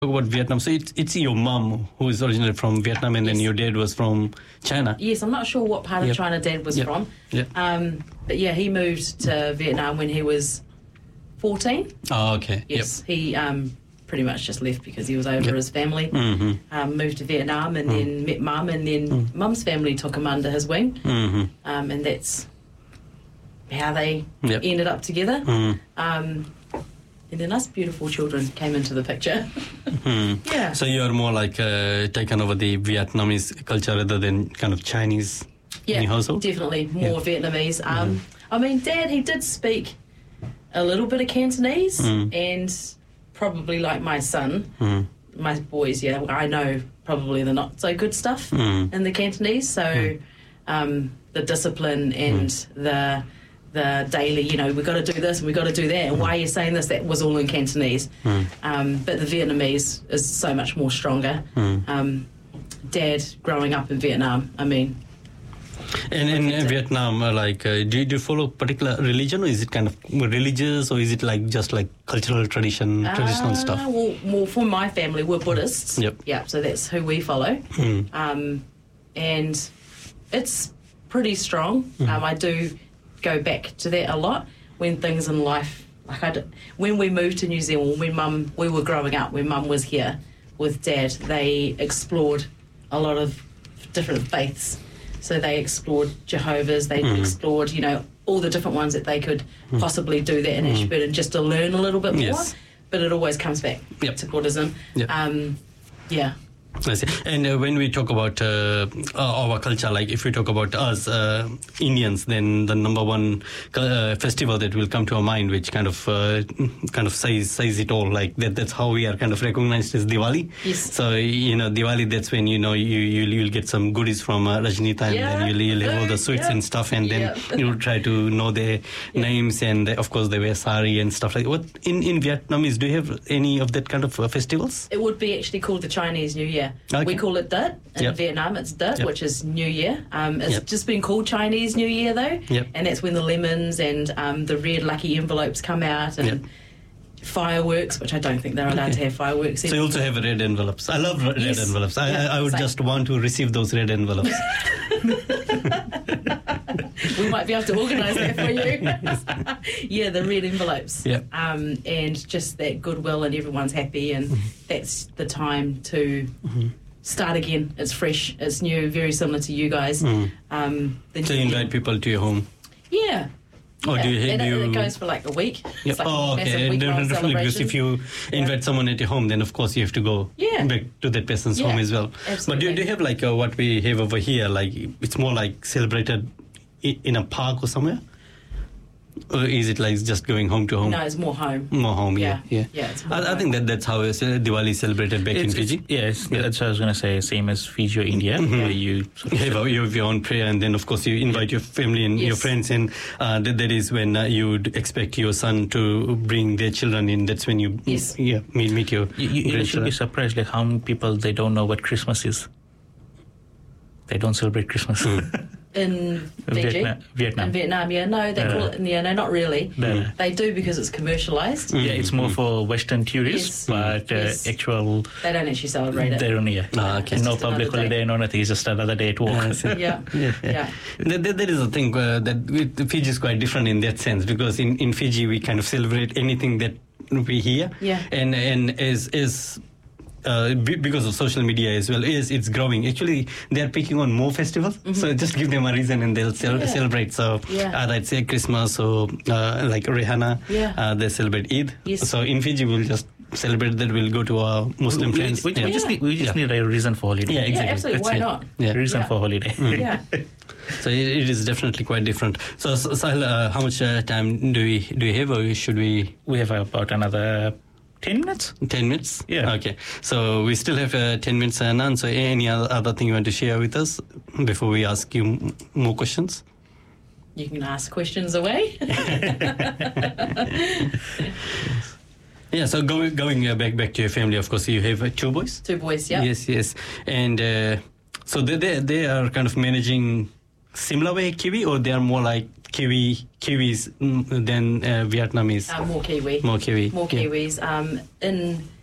about Vietnam. So it's your mom who is originally from Vietnam, and then your dad was from China. Yes, I'm not sure what part of China Dad was from. But yeah, he moved to Vietnam when he was 14. Oh, okay. Yes, he pretty much just left because he was over his family. Moved to Vietnam and then met Mum, and then Mum's family took him under his wing. And that's how they ended up together. And then us beautiful children came into the picture. Yeah. So you're more like taken over the Vietnamese culture rather than kind of Chinese in your household? Definitely more Vietnamese. I mean, Dad, he did speak a little bit of Cantonese, and probably like my son, my boys, I know probably the not so good stuff in the Cantonese. So the discipline and the daily, we've got to do this and we've got to do that, and why are you saying this? That was all in Cantonese. But the Vietnamese is so much more stronger. Dad, growing up in Vietnam, I mean... And in Vietnam, do you follow particular religion, or is it kind of religious, or is it like just like cultural traditional stuff? Well, for my family, we're Buddhists. Yeah, so that's who we follow. And it's pretty strong. I do go back to that a lot when things in life, when we moved to New Zealand, when we were growing up, when Mum was here with Dad, they explored a lot of different faiths. So they explored Jehovah's, they explored, all the different ones that they could possibly do that in Ashburton, just to learn a little bit more. But it always comes back to Buddhism. I see. And when we talk about our culture, like if we talk about us Indians, then the number one festival that will come to our mind, which kind of says it all. Like that's how we are kind of recognized as Diwali. Yes. So Diwali, that's when you'll get some goodies from Rajnita, and then you'll have all the sweets and stuff, and then you'll try to know their names, and of course they wear sari and stuff like that. What in Vietnamese, do you have any of that kind of festivals? It would be actually called the Chinese New Year. Okay. We call it Tet. In Vietnam, it's Tet, which is New Year. It's just been called Chinese New Year, though. And that's when the lemons and the red lucky envelopes come out, and fireworks, which I don't think they're allowed to have fireworks. So you also have red envelopes. I love red envelopes. I would just want to receive those red envelopes. We might be able to organise that for you. The red envelopes. And just that goodwill, and everyone's happy, and that's the time to start again. It's fresh, it's new, very similar to you guys. So you invite people to your home? Yeah. Or do you it goes for like a week. It's like a massive week-long celebration. Because if you invite someone at your home, then of course you have to go back to that person's home as well. Absolutely. But do you have like what we have over here? Like it's more like celebrated in a park or somewhere? Or is it like just going home to home? No, it's more home. More home, yeah. It's more I think that's how Diwali is celebrated back in Fiji. Yes, that's what I was going to say. Same as Fiji or India, where you have your own prayer, and then of course you invite your family and your friends, and that is when you'd expect your son to bring their children in. That's when you meet your you should be surprised like how many people they don't know what Christmas is. They don't celebrate Christmas. In Fiji? Vietnam. In Vietnam, no, they call it, no, not really. No. They do because it's commercialised. Yeah, it's more for Western tourists, but actual... They don't actually celebrate it. They don't, no public holiday, no nothing, it's just another day at work. Yeah. That is the thing, that Fiji is quite different in that sense, because in Fiji we kind of celebrate anything that we hear. Yeah. And as because of social media as well, it's growing. Actually, they're picking on more festivals, so just give them a reason and they'll celebrate. So I'd say Christmas, or like Rihanna, they celebrate Eid. Yes. So in Fiji, we'll just celebrate that. We'll go to our Muslim friends. We just need a reason for holiday. Yeah, exactly. Yeah, absolutely. Why not? Reason for holiday. Yeah. So it is definitely quite different. So Sahil, how much time do we have, or should we? We have about another 10 minutes? 10 minutes? Yeah. Okay. So we still have 10 minutes, Anand. So any other thing you want to share with us before we ask you more questions? You can ask questions away. Yeah, so going back to your family, of course, you have 2 boys? 2 boys, yeah. Yes. And so they are kind of managing similar way Kiwi, or they are more like Kiwis than Vietnamese? More Kiwi. More Kiwi. More Kiwis. In